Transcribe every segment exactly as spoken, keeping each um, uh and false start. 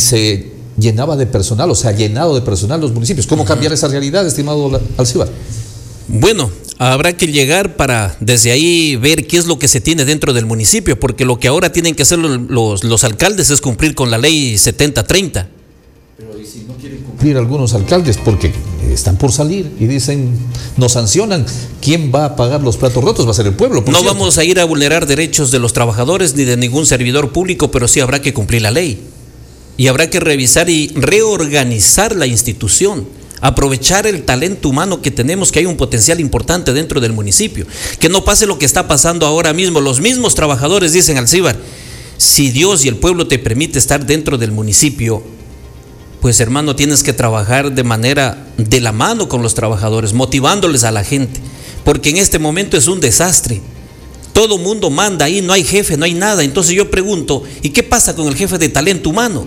se llenaba de personal, o sea, llenado de personal los municipios. ¿Cómo cambiar esa realidad, estimado Alcibar? Bueno, habrá que llegar para desde ahí ver qué es lo que se tiene dentro del municipio, porque lo que ahora tienen que hacer los, los, los alcaldes es cumplir con la ley setenta treinta. Pero ¿y si no quieren cumplir algunos alcaldes? Porque están por salir y dicen, nos sancionan. ¿Quién va a pagar los platos rotos? Va a ser el pueblo. No cierto. Vamos a ir a vulnerar derechos de los trabajadores ni de ningún servidor público, pero sí habrá que cumplir la ley. Y habrá que revisar y reorganizar la institución, aprovechar el talento humano que tenemos, que hay un potencial importante dentro del municipio. Que no pase lo que está pasando ahora mismo. Los mismos trabajadores dicen, Alcibar, si Dios y el pueblo te permite estar dentro del municipio, pues hermano, tienes que trabajar de manera de la mano con los trabajadores, motivándoles a la gente, porque en este momento es un desastre. Todo mundo manda ahí, no hay jefe, no hay nada. Entonces yo pregunto, ¿y qué pasa con el jefe de talento humano?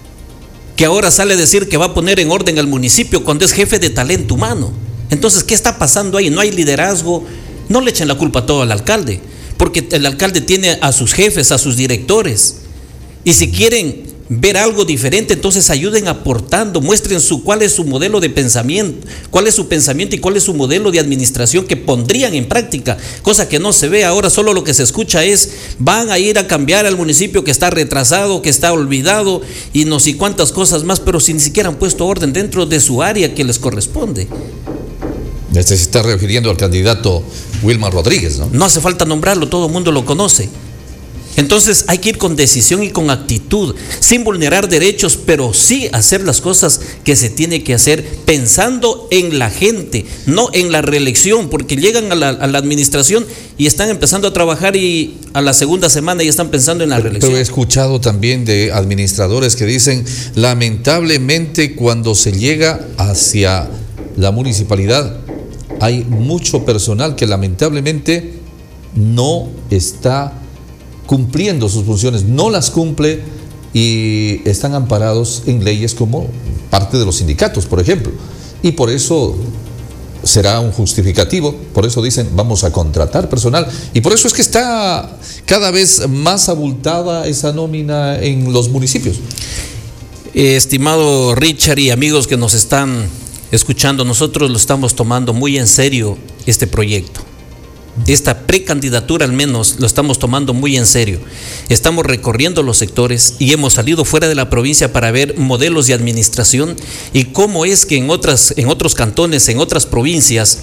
Que ahora sale a decir que va a poner en orden al municipio cuando es jefe de talento humano. Entonces, ¿qué está pasando ahí? No hay liderazgo. No le echen la culpa a todo al alcalde, porque el alcalde tiene a sus jefes, a sus directores. Y si quieren ver algo diferente, entonces ayuden aportando, muestren su, cuál es su modelo de pensamiento, cuál es su pensamiento y cuál es su modelo de administración que pondrían en práctica, cosa que no se ve ahora. Solo lo que se escucha es, van a ir a cambiar al municipio que está retrasado, que está olvidado y no sé cuántas cosas más, pero si ni siquiera han puesto orden dentro de su área que les corresponde. Este se está refiriendo al candidato Wilmar Rodríguez, ¿no? No hace falta nombrarlo, todo el mundo lo conoce. Entonces hay que ir con decisión y con actitud, sin vulnerar derechos, pero sí hacer las cosas que se tiene que hacer pensando en la gente, no en la reelección, porque llegan a la, a la administración y están empezando a trabajar y a la segunda semana ya están pensando en la reelección. Pero he escuchado también de administradores que dicen, lamentablemente cuando se llega hacia la municipalidad hay mucho personal que lamentablemente no está cumpliendo sus funciones, no las cumple y están amparados en leyes como parte de los sindicatos, por ejemplo. Y por eso será un justificativo, por eso dicen vamos a contratar personal. Y por eso es que está cada vez más abultada esa nómina en los municipios. Eh, estimado Richard y amigos que nos están escuchando, nosotros lo estamos tomando muy en serio este proyecto. Esta precandidatura al menos lo estamos tomando muy en serio. Estamos recorriendo los sectores y hemos salido fuera de la provincia para ver modelos de administración y cómo es que en otras, en otros cantones, en otras provincias,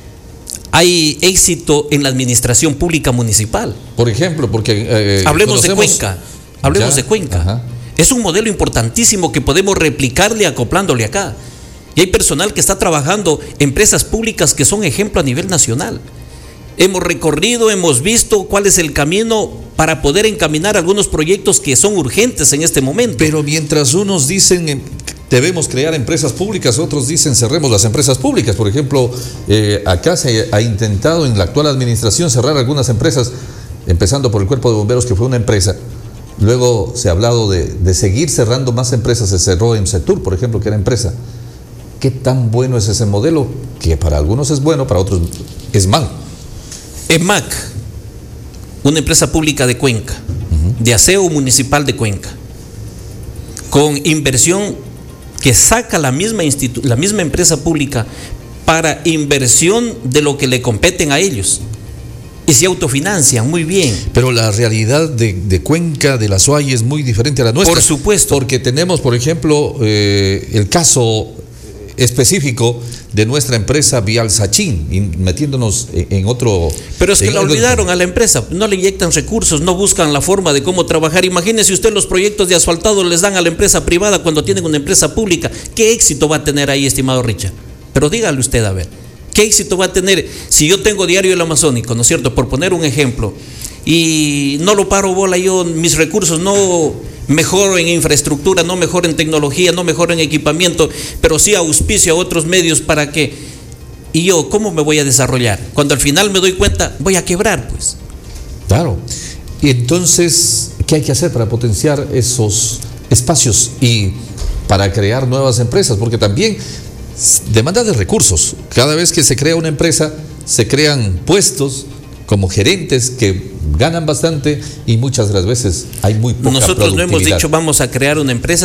hay éxito en la administración pública municipal. Por ejemplo, porque eh, hablemos de Cuenca, hablemos ya, de Cuenca. Ajá. Es un modelo importantísimo que podemos replicarle acoplándole acá. Y hay personal que está trabajando, empresas públicas que son ejemplo a nivel nacional. Hemos recorrido, hemos visto cuál es el camino para poder encaminar algunos proyectos que son urgentes en este momento. Pero mientras unos dicen debemos crear empresas públicas, otros dicen cerremos las empresas públicas. Por ejemplo, eh, acá se ha intentado en la actual administración cerrar algunas empresas, empezando por el Cuerpo de Bomberos, que fue una empresa. Luego se ha hablado de, de seguir cerrando más empresas. Se cerró en Setur, por ejemplo, que era empresa. ¿Qué tan bueno es ese modelo? Que para algunos es bueno, para otros es malo. EMAC, una empresa pública de Cuenca, uh-huh. de aseo municipal de Cuenca, con inversión que saca la misma, institu- la misma empresa pública para inversión de lo que le competen a ellos. Y se autofinancian muy bien. Pero la realidad de, de Cuenca, de la SUAY, es muy diferente a la nuestra. Por supuesto. Porque tenemos, por ejemplo, eh, el caso específico de nuestra empresa Vial Sachín, metiéndonos en otro... Pero es que la olvidaron a la empresa, no le inyectan recursos, no buscan la forma de cómo trabajar. Imagínese usted, los proyectos de asfaltado les dan a la empresa privada cuando tienen una empresa pública. ¿Qué éxito va a tener ahí, estimado Richard? Pero dígale usted, a ver, ¿qué éxito va a tener si yo tengo Diario El Amazónico, ¿no es cierto? Por poner un ejemplo, y no lo paro bola yo, mis recursos no mejoro en infraestructura, no mejoro en tecnología, no mejoro en equipamiento, pero sí auspicio a otros medios para que, y yo, ¿cómo me voy a desarrollar? Cuando al final me doy cuenta, voy a quebrar, pues. Claro. Y entonces, ¿qué hay que hacer para potenciar esos espacios y para crear nuevas empresas? Porque también demanda de recursos. Cada vez que se crea una empresa, se crean puestos como gerentes que ganan bastante y muchas de las veces hay muy poca Nosotros productividad. no hemos dicho vamos a crear una empresa,